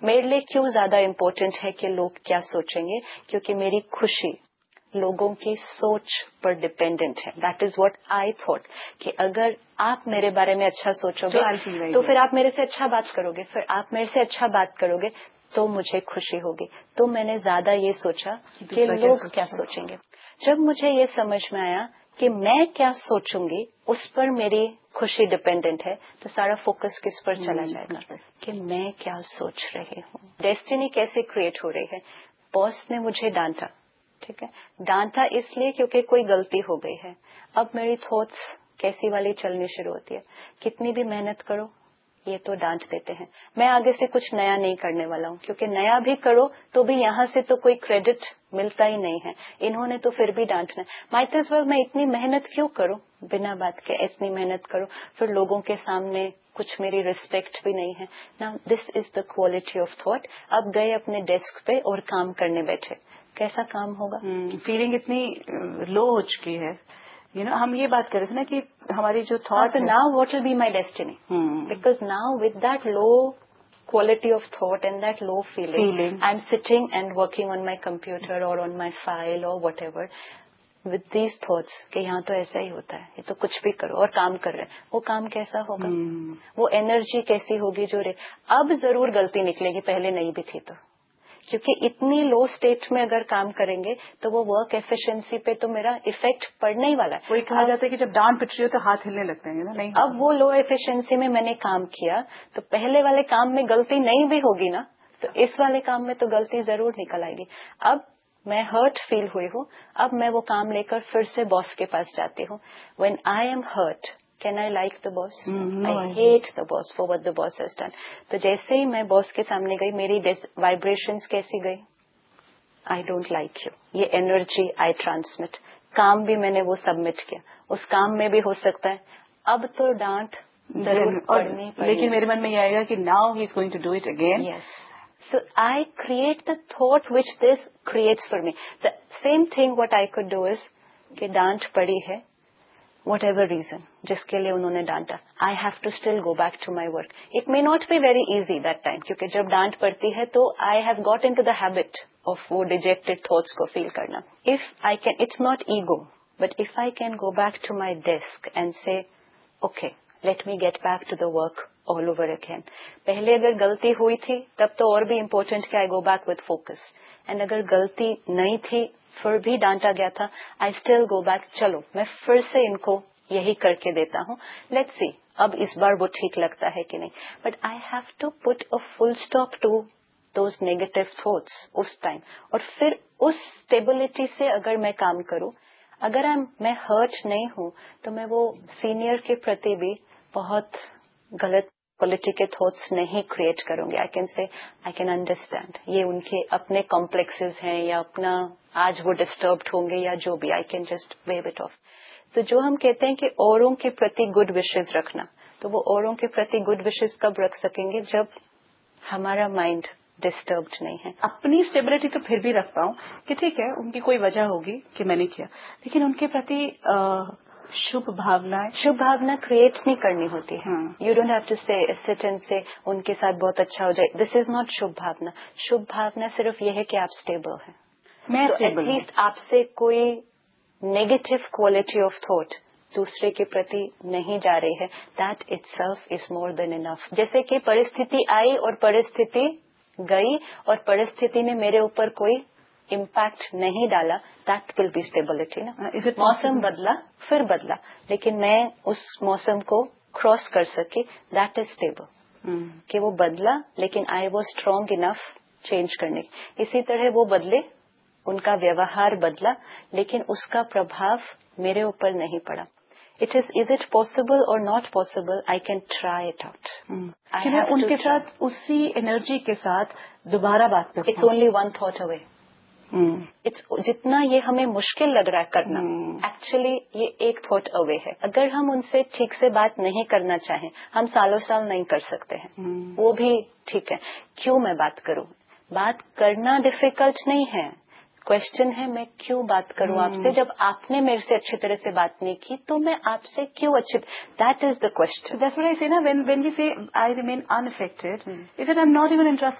मेरे लिए क्यों ज्यादा इम्पोर्टेंट है कि लोग क्या सोचेंगे, क्योंकि मेरी खुशी लोगों की सोच पर डिपेंडेंट है. That is what I thought कि अगर आप मेरे बारे में अच्छा सोचोगे तो फिर आप मेरे से अच्छा बात करोगे, फिर आप मेरे से अच्छा बात करोगे तो मुझे खुशी होगी. तो मैंने ज्यादा ये सोचा कि लोग क्या सोचेंगे. जब मुझे ये समझ में आया कि मैं क्या सोचूंगी उस पर मेरी खुशी डिपेंडेंट है, तो सारा फोकस किस पर चला जाएगा कि मैं क्या सोच रही हूँ. डेस्टिनी कैसे क्रिएट हो रही है. बॉस ने मुझे डांटा, ठीक है, डांटा इसलिए क्योंकि कोई गलती हो गई है. अब मेरी थॉट्स कैसी वाली चलनी शुरू होती है, कितनी भी मेहनत करो ये तो डांट देते हैं. मैं आगे से कुछ नया नहीं करने वाला हूँ, क्योंकि नया भी करो तो भी यहाँ से तो कोई क्रेडिट मिलता ही नहीं है. इन्होंने तो फिर भी डांटना. माइट एज वेल मैं इतनी मेहनत क्यों करूँ, बिना बात के इतनी मेहनत करो, फिर लोगों के सामने कुछ मेरी रिस्पेक्ट भी नहीं है. Now this is the quality of thought. अब गए अपने डेस्क पे और काम करने बैठे, कैसा काम होगा. फीलिंग इतनी लो हो चुकी है. हम ये बात कर रहे थे ना कि हमारी जो थॉट है, now what will be my destiny, because now with that low quality of thought and that low feeling, I'm sitting and working on my computer or on my file or whatever with these thoughts कि यहाँ तो ऐसा ही होता है, ये तो कुछ भी करो और काम कर रहे हैं. वो काम कैसा होगा, वो एनर्जी कैसी होगी जो अब जरूर गलती निकलेगी, पहले नहीं भी थी तो, क्योंकि इतनी लो स्टेट में अगर काम करेंगे तो वो वर्क एफिशिएंसी पे तो मेरा इफेक्ट पड़ने ही वाला है. कोई कहा जाता है कि जब डांट पिट रही हो तो हाथ हिलने लगते हैं ना. नहीं, अब वो लो एफिशिएंसी में मैंने काम किया तो पहले वाले काम में गलती नहीं भी होगी ना, तो इस वाले काम में तो गलती जरूर निकल आएगी. अब मैं हर्ट फील हुई हूँ, अब मैं वो काम लेकर फिर से बॉस के पास जाती हूँ. When I am hurt, can I like the boss? I hate the boss for what the boss has done. तो जैसे ही मैं बॉस के सामने गई, मेरी वाइब्रेशंस कैसी गई, आई डोंट लाइक यू. ये एनर्जी आई ट्रांसमिट. काम भी मैंने वो सबमिट किया, उस काम में भी हो सकता है अब तो डांट जरूर पड़नी पड़ेगी, लेकिन मेरे मन में ये आएगा कि now he is going to do it again. Yes. So I create the thought which this creates for me. The same thing what I could do is कि डांट पड़ी है, whatever reason, जिसके लिए उन्होंने डांटा, I have to still go back to my work. It may not be very easy that time, क्योंकि जब डांट पड़ती है तो I have got into the habit of वो dejected thoughts को feel करना. If I can, it's not ego, but if I can go back to my desk and say, okay, let me get back to the work all over again. पहले अगर गलती हुई थी तब तो और भी इम्पोर्टेंट कि I go back with focus. And अगर गलती नहीं थी फिर भी डांटा गया था, आई स्टिल गो बैक. चलो मैं फिर से इनको यही करके देता हूँ, लेट्स सी अब इस बार वो ठीक लगता है कि नहीं. But I have to put a full stop to those negative thoughts उस टाइम. और फिर उस स्टेबिलिटी से अगर मैं काम करूँ, अगर मैं हर्ट नहीं हूँ तो मैं वो सीनियर के प्रति भी बहुत गलत क्वालिटी के थॉट्स नहीं क्रिएट करूंगी. I can say I can understand ये उनके अपने कॉम्प्लेक्सेस हैं या अपना आज वो डिस्टर्ब्ड होंगे या जो भी, I can just wave it of. तो जो हम कहते हैं कि औरों के प्रति गुड विशेस रखना, तो वो औरों के प्रति गुड विशेस कब रख सकेंगे जब हमारा माइंड डिस्टर्ब्ड नहीं है. अपनी स्टेबिलिटी तो फिर भी रखता हूँ कि ठीक है उनकी कोई वजह होगी कि मैंने किया, लेकिन उनके प्रति शुभ भावना क्रिएट नहीं करनी होती है. यू डोंट हैव टू से सिट एंड से उनके साथ बहुत अच्छा हो जाए. दिस इज नॉट शुभ भावना. शुभ भावना सिर्फ ये है कि आप स्टेबल हैं. मैं तो एटलीस्ट आपसे कोई नेगेटिव क्वालिटी ऑफ थॉट दूसरे के प्रति नहीं जा रही है. That itself is more than enough. जैसे कि परिस्थिति आई और परिस्थिति गई और परिस्थिति ने मेरे ऊपर कोई इम्पैक्ट नहीं डाला, दैट विल बी स्टेबिलिटी ना. मौसम बदला फिर बदला, लेकिन मैं उस मौसम को क्रॉस कर सकी, दैट इज स्टेबल. कि वो बदला लेकिन I was strong enough change करने. इसी तरह वो बदले, उनका व्यवहार बदला, लेकिन उसका प्रभाव मेरे ऊपर नहीं पड़ा. इट इज पॉसिबल और not possible, I can try it out. मैं उनके साथ उसी एनर्जी के साथ दोबारा बात करती हूँ. It's only one thought away. जितना ये हमें मुश्किल लग रहा है करना, एक्चुअली ये एक थॉट अवे है. अगर हम उनसे ठीक से बात नहीं करना चाहें, हम सालों साल नहीं कर सकते हैं, वो भी ठीक है. क्यों मैं बात करूं? बात करना डिफिकल्ट नहीं है. क्वेश्चन है मैं क्यों बात करूं आपसे, जब आपने मेरे से अच्छी तरह से बात नहीं की तो मैं आपसे क्यों अच्छी. That is the question. That's what I say ना, when we say I remain unaffected, is that I'm not even interested